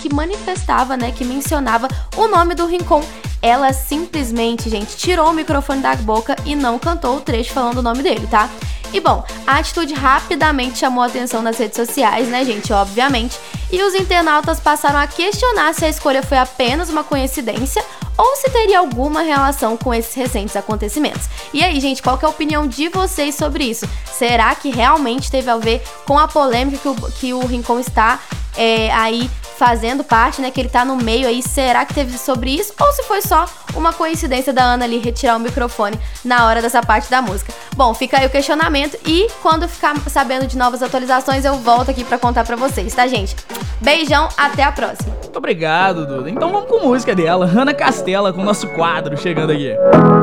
que manifestava, né, que mencionava o nome do Rincon. Ela simplesmente, gente, tirou o microfone da boca e não cantou o trecho falando o nome dele, tá? E bom, a atitude rapidamente chamou a atenção nas redes sociais, né, gente, obviamente, e os internautas passaram a questionar se a escolha foi apenas uma coincidência ou se teria alguma relação com esses recentes acontecimentos. E aí, gente, qual que é a opinião de vocês sobre isso? Será que realmente teve a ver com a polêmica que o Rincon está aí fazendo parte, né, que ele tá no meio aí? Será que teve sobre isso? Ou se foi só uma coincidência da Ana ali retirar o microfone na hora dessa parte da música? Bom, fica aí o questionamento e quando ficar sabendo de novas atualizações eu volto aqui pra contar pra vocês, tá, gente? Beijão, até a próxima! Muito obrigado, Duda. Então vamos com música dela, Ana Castela, com o nosso quadro chegando aqui.